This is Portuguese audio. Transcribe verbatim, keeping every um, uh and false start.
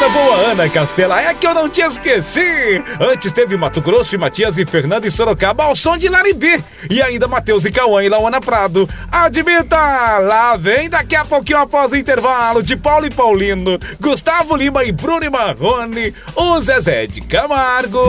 coisa boa, Ana Castela, é que eu não te esqueci. Antes teve Mato Grosso e Matias e Fernando e Sorocaba ao som de Laribê. E ainda Matheus e Cauã e Lauana Prado. Admita, lá vem daqui a pouquinho após o intervalo de Paulo e Paulino, Gustavo Lima e Bruno e Marrone, o Zezé de Camargo.